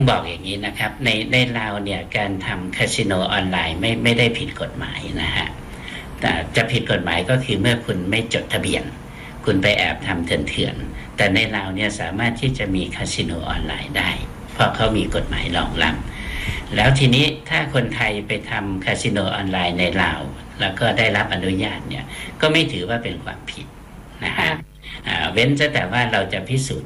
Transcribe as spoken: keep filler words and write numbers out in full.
บอกอย่างนี้นะครับในในลาวเนี่ยการทำคาสิโนออนไลน์ไม่ไม่ได้ผิดกฎหมายนะฮะแต่จะผิดกฎหมายก็คือเมื่อคุณไม่จดทะเบียนคุณไปแอบทำเถื่อนๆแต่ในลาวเนี่ยสามารถที่จะมีคาสิโนออนไลน์ได้เพราะเขามีกฎหมายรองรับแล้วทีนี้ถ้าคนไทยไปทำคาสิโนออนไลน์ในลาวแล้วก็ได้รับอนุญาตเนี่ยก็ไม่ถือว่าเป็นความผิดนะฮะเว้นแต่ว่าเราจะพิสูจน์